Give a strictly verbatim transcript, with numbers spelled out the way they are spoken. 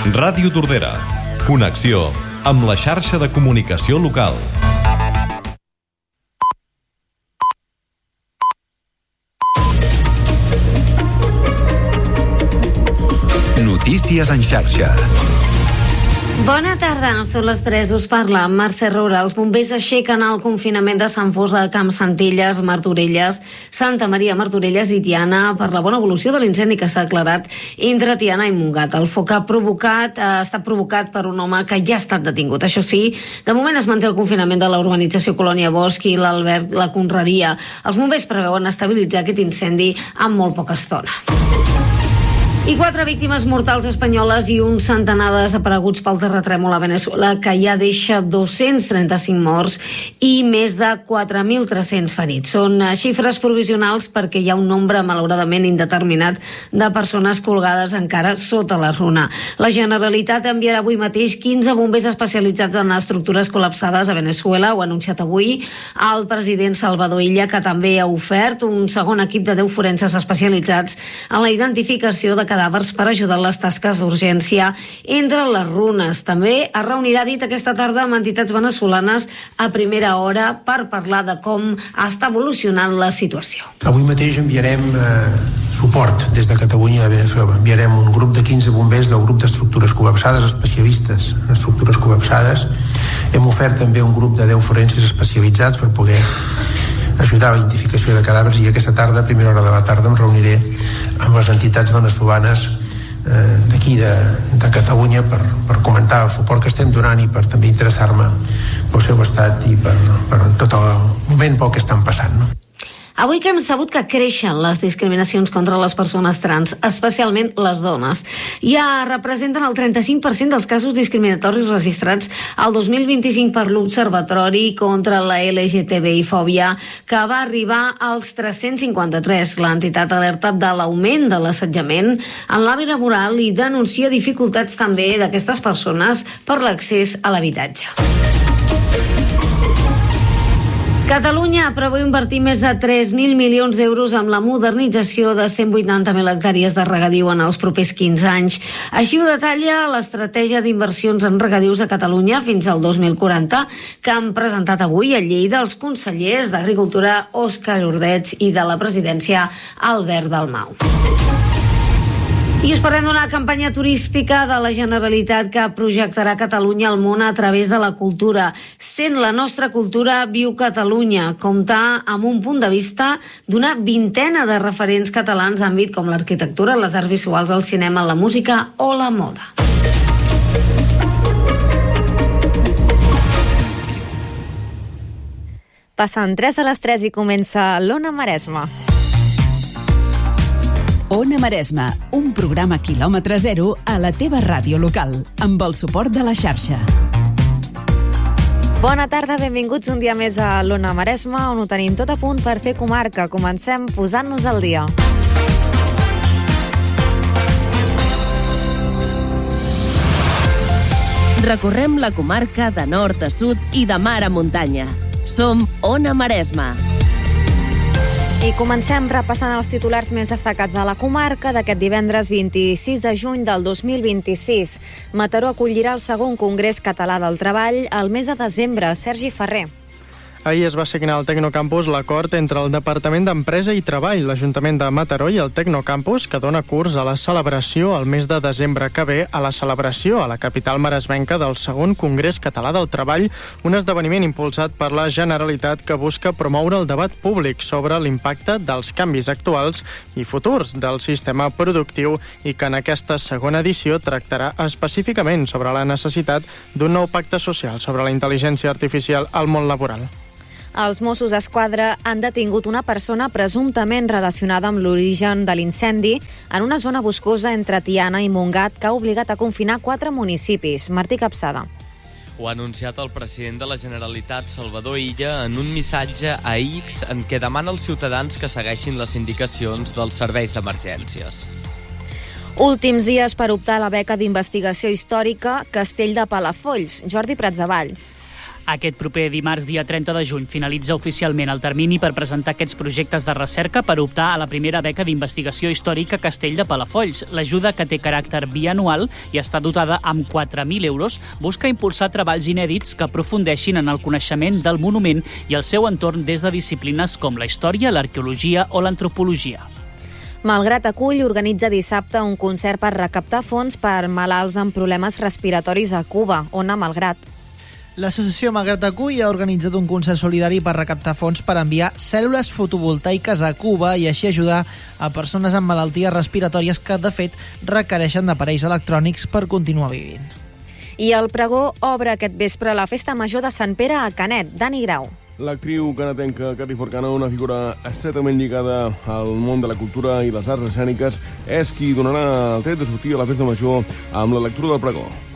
Ràdio Tordera. Connexió amb la xarxa de comunicació local. Notícies en xarxa. Bona tarda, són les tres, us parla Mercè Roura. Els bombers aixequen el confinament de Sant Fost de Campsentelles, Martorelles, Santa Maria, Martorelles i Tiana per la bona evolució de l'incendi que s'ha declarat entre Tiana i Montgat. El foc ha provocat, ha estat provocat per un home que ja ha estat detingut. Això sí, de moment es manté el confinament de la urbanització Colònia Bosch i l'Albert La Conreria. Els bombers preveuen estabilitzar aquest incendi en molt poca estona. I quatre víctimes mortals espanyoles i un centenar de desapareguts pel terratrèmol a Veneçuela, que ja deixa dos-cents trenta-cinc morts i més de quatre mil tres-cents ferits. Són xifres provisionals perquè hi ha un nombre malauradament indeterminat de persones colgades encara sota la runa. La Generalitat enviarà avui mateix quinze bombers especialitzats en estructures col·lapsades a Veneçuela. Ho ha anunciat avui el president Salvador Illa, que també ha ofert un segon equip de deu forenses especialitzats en la identificació de cadàvers per ajudar en les tasques d'urgència entre les runes. També es reunirà, dit aquesta tarda, amb entitats veneçolanes a primera hora per parlar de com està evolucionant la situació. Avui mateix enviarem eh, suport des de Catalunya a Veneçuela. Enviarem un grup de quinze bombers del grup d'estructures col·lapsades, especialistes en estructures col·lapsades. Hem ofert també un grup de deu forenses especialitzats per poder ajudar a la identificació de cadàvers, i aquesta tarda, a primera hora de la tarda, em reuniré amb les entitats veneçolanes eh, d'aquí de, de Catalunya per, per comentar el suport que estem donant i per també interessar-me pel seu estat i per, per tot el moment pel que estan passant, no? Avui que hem sabut que creixen les discriminacions contra les persones trans, especialment les dones. Ja representen el trenta-cinc per cent dels casos discriminatoris registrats el dos mil vint-i-cinc per l'Observatori contra la L G T B I-fòbia, que va arribar als tres-cents cinquanta-tres. L'entitat alerta de l'augment de l'assetjament en l'àmbit laboral i denuncia dificultats també d'aquestes persones per l'accés a l'habitatge. Catalunya preveu invertir més de tres mil milions d'euros amb la modernització de cent vuitanta mil hectàrees de regadiu en els propers quinze anys. Així ho detalla l'estratègia d'inversions en regadius a Catalunya fins al dos mil quaranta, que han presentat avui a Lleida els consellers d'Agricultura Òscar Ordeig i de la Presidència Albert Dalmau. I us parlem d'una campanya turística de la Generalitat que projectarà Catalunya al món a través de la cultura. Sent la nostra cultura, viu Catalunya. Comptar amb un punt de vista d'una vintena de referents catalans en àmbit com l'arquitectura, les arts visuals, el cinema, la música o la moda. Passen tres a les tres i comença l'Ona Maresma. Ona Maresma, un programa quilòmetre zero a la teva ràdio local, amb el suport de la xarxa. Bona tarda, benvinguts un dia més a l'Ona Maresma, on ho tenim tot a punt per fer comarca. Comencem posant-nos al dia. Recorrem la comarca de nord a sud i de mar a muntanya. Som Ona Maresma. I comencem repassant els titulars més destacats de la comarca d'aquest divendres vint-i-sis de juny del dos mil vint-i-sis. Mataró acollirà el segon Congrés Català del Treball al mes de desembre. Sergi Ferrer. Ahir es va signar al Tecnocampus l'acord entre el Departament d'Empresa i Treball, l'Ajuntament de Mataró i el Tecnocampus, que dona curs a la celebració el mes de desembre que ve, a la celebració a la capital maresmenca del segon Congrés Català del Treball, un esdeveniment impulsat per la Generalitat que busca promoure el debat públic sobre l'impacte dels canvis actuals i futurs del sistema productiu i que en aquesta segona edició tractarà específicament sobre la necessitat d'un nou pacte social sobre la intel·ligència artificial al món laboral. Els Mossos d'Esquadra han detingut una persona presumptament relacionada amb l'origen de l'incendi en una zona boscosa entre Tiana i Montgat que ha obligat a confinar quatre municipis. Martí Capçada. Ho ha anunciat el president de la Generalitat, Salvador Illa, en un missatge a X en què demana als ciutadans que segueixin les indicacions dels serveis d'emergències. Últims dies per optar a la beca d'investigació històrica Castell de Palafolls. Jordi Pratsavalls. Aquest proper dimarts, dia trenta de juny, finalitza oficialment el termini per presentar aquests projectes de recerca per optar a la primera beca d'investigació històrica Castell de Palafolls. L'ajuda, que té caràcter bianual i està dotada amb quatre mil euros, busca impulsar treballs inèdits que aprofundeixin en el coneixement del monument i el seu entorn des de disciplines com la història, l'arqueologia o l'antropologia. Malgrat Acull organitza dissabte un concert per recaptar fons per malalts amb problemes respiratoris a Cuba. Ona Malgrat. L'associació Malgrat Acull ha organitzat un concert solidari per recaptar fons per enviar cèl·lules fotovoltaiques a Cuba i així ajudar a persones amb malalties respiratòries que, de fet, requereixen d'aparells electrònics per continuar vivint. I el pregó obre aquest vespre la Festa Major de Sant Pere a Canet. Dani Grau. L'actriu canatenca Cati Forcano, una figura estretament lligada al món de la cultura i les arts escèniques, és qui donarà el tret de sortir a la Festa Major amb la lectura del pregó.